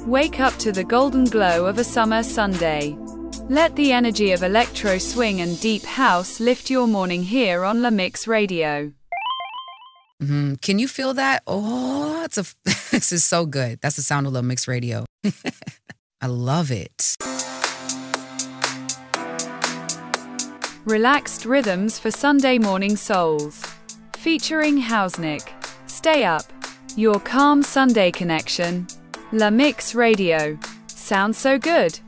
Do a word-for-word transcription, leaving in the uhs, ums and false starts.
Wake up to the golden glow of a summer Sunday. Let the energy of electro swing and deep house lift your morning here on La Mix Radio. Mm-hmm. Can you feel that? Oh, it's a, this is so good. That's the sound of La Mix Radio. I love it. Relaxed rhythms for Sunday morning souls. Featuring Hausnick. Stay up. Your calm Sunday connection. La Mix Radio. Sounds so good.